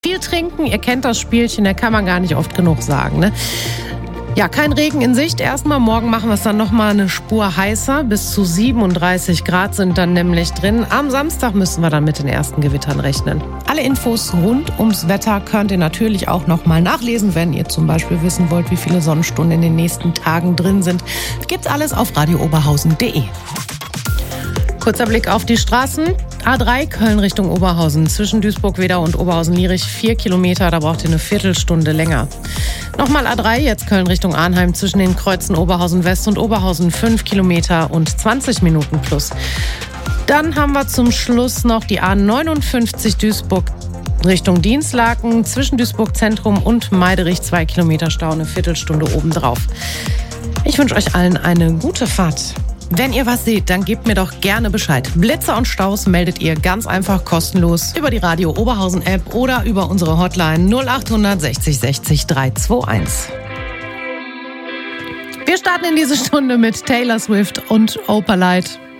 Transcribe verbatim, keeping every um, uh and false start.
Viel trinken, ihr kennt das Spielchen, da kann man gar nicht oft genug sagen, ne? Ja, kein Regen in Sicht. Erstmal morgen machen wir es dann nochmal eine Spur heißer. Bis zu siebenunddreißig Grad sind dann nämlich drin. Am Samstag müssen wir dann mit den ersten Gewittern rechnen. Alle Infos rund ums Wetter könnt ihr natürlich auch nochmal nachlesen, wenn ihr zum Beispiel wissen wollt, wie viele Sonnenstunden in den nächsten Tagen drin sind. Gibt's alles auf radio oberhausen punkt de. Kurzer Blick auf die Straßen. A drei Köln Richtung Oberhausen. Zwischen Duisburg-Wedau und Oberhausen-Lierich vier Kilometer. Da braucht ihr eine Viertelstunde länger. Nochmal A drei, jetzt Köln Richtung Arnheim. Zwischen den Kreuzen Oberhausen-West und Oberhausen fünf Kilometer und zwanzig Minuten plus. Dann haben wir zum Schluss noch die A neunundfünfzig Duisburg Richtung Dinslaken. Zwischen Duisburg Zentrum und Meiderich zwei Kilometer Stau. Eine Viertelstunde obendrauf. Ich wünsche euch allen eine gute Fahrt. Wenn ihr was seht, dann gebt mir doch gerne Bescheid. Blitzer und Staus meldet ihr ganz einfach kostenlos über die Radio Oberhausen App oder über unsere Hotline null acht sechzig sechzig drei zwei eins. Wir starten in diese Stunde mit Taylor Swift und Opalite.